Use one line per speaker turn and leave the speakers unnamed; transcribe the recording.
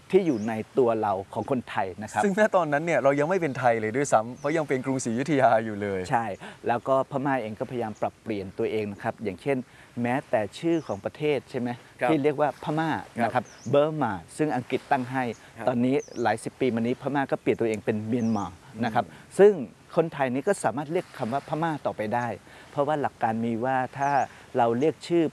ที่อยู่ในตัวเราของคนไทยนะครับ
ซึ่งณตอนนั้นเนี่ยเรายังไม่เป็นไทยเลยด้วยซ้ำเพราะยังเป็นกรุงศรีอยุธยาอยู่เลย
ใช่แล้วก็พม่าเองก็พยายามปรับเปลี่ยนตัวเองนะครับอย่างเช่นแม้แต่ชื่อของประเทศใช่ไหมที่เรียกว่าพม่านะครับเบอร์มาซึ่งอังกฤษตั้งให้ตอนนี้หลายสิบปีมานี้พม่าก็เปลี่ยนตัวเองเป็นเมียนมานะครับซึ่งคนไทยนี้ก็สามารถเรียกคำว่าพม่าต่อไปได้เพราะว่าหลักการมีว่าถ้าเราเรียกชื่อ